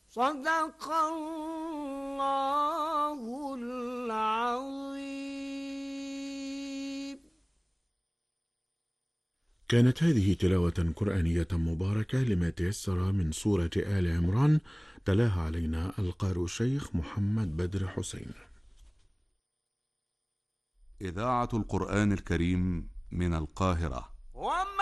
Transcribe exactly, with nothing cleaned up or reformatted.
صدق الله العظيم. كانت هذه تلاوة قرآنية مباركة لما تيسر من سورة آل عمران، تلاها علينا القارئ الشيخ محمد بدر حسين. إذاعة القرآن الكريم من القاهرة.